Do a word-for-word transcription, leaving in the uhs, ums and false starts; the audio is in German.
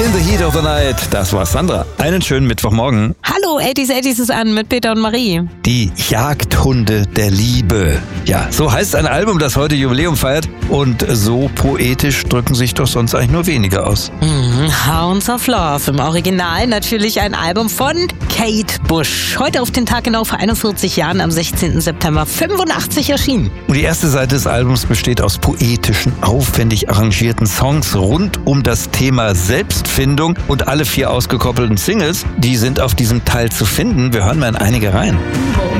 In the Heat of the Night, das war Sandra. Einen schönen Mittwochmorgen. Hallo, achtziger achtziger ist an mit Peter und Marie. Die Jagdhunde der Liebe. Ja, so heißt ein Album, das heute Jubiläum feiert. Und so poetisch drücken sich doch sonst eigentlich nur wenige aus. Mhm, Hounds of Love. Im Original natürlich ein Album von Kate Bush. Heute auf den Tag genau vor einundvierzig Jahren, am sechzehnten September fünfundachtzig erschienen. Und die erste Seite des Albums besteht aus poetischen, aufwendig arrangierten Songs rund um das Thema Selbstfindung. Und alle vier ausgekoppelten Singles, die sind auf diesem Teil zu finden. Wir hören mal in einige rein.